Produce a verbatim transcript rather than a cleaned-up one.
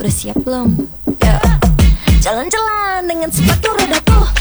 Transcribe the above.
udah siap belum? Yo. Jalan-jalan dengan sepatu rodaku.